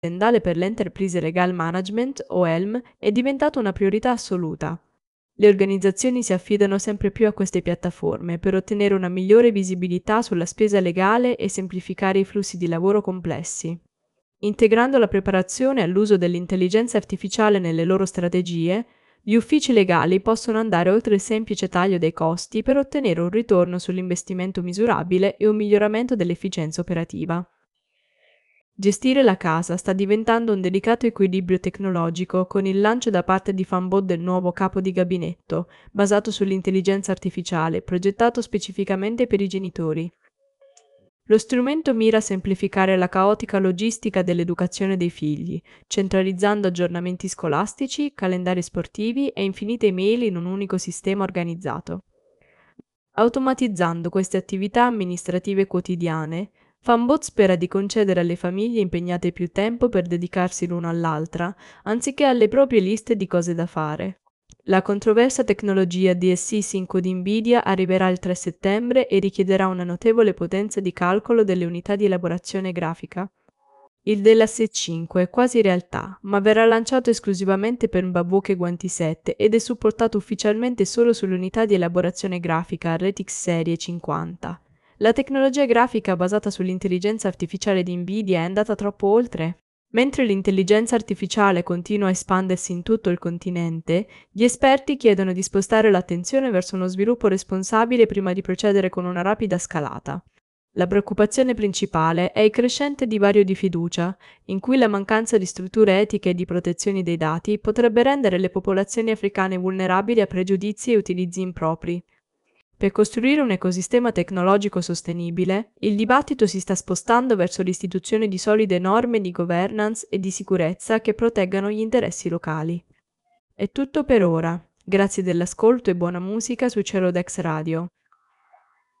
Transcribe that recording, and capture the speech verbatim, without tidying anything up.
aziendale per l'Enterprise Legal Management, o E L M, è diventata una priorità assoluta. Le organizzazioni si affidano sempre più a queste piattaforme per ottenere una migliore visibilità sulla spesa legale e semplificare i flussi di lavoro complessi. Integrando la preparazione all'uso dell'intelligenza artificiale nelle loro strategie, gli uffici legali possono andare oltre il semplice taglio dei costi per ottenere un ritorno sull'investimento misurabile e un miglioramento dell'efficienza operativa. Gestire la casa sta diventando un delicato equilibrio tecnologico con il lancio da parte di Fanbot del nuovo capo di gabinetto, basato sull'intelligenza artificiale, progettato specificamente per i genitori. Lo strumento mira a semplificare la caotica logistica dell'educazione dei figli, centralizzando aggiornamenti scolastici, calendari sportivi e infinite email in un unico sistema organizzato. Automatizzando queste attività amministrative quotidiane, Fanbot spera di concedere alle famiglie impegnate più tempo per dedicarsi l'una all'altra, anziché alle proprie liste di cose da fare. La controversa tecnologia D S C cinque di Nvidia arriverà il tre settembre e richiederà una notevole potenza di calcolo delle unità di elaborazione grafica. Il D L S cinque è quasi realtà, ma verrà lanciato esclusivamente per Babuque Guanti sette ed è supportato ufficialmente solo sulle unità di elaborazione grafica R T X Serie cinquanta. La tecnologia grafica basata sull'intelligenza artificiale di Nvidia è andata troppo oltre. Mentre l'intelligenza artificiale continua a espandersi in tutto il continente, gli esperti chiedono di spostare l'attenzione verso uno sviluppo responsabile prima di procedere con una rapida scalata. La preoccupazione principale è il crescente divario di fiducia, in cui la mancanza di strutture etiche e di protezione dei dati potrebbe rendere le popolazioni africane vulnerabili a pregiudizi e utilizzi impropri. Per costruire un ecosistema tecnologico sostenibile, il dibattito si sta spostando verso l'istituzione di solide norme di governance e di sicurezza che proteggano gli interessi locali. È tutto per ora. Grazie dell'ascolto e buona musica su Cerodex Radio.